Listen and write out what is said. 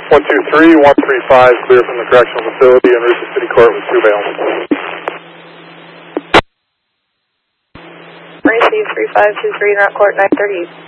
123, 135, clear from the correctional facility en route to City Court with 2 bail. Receive 3523 in route court 938.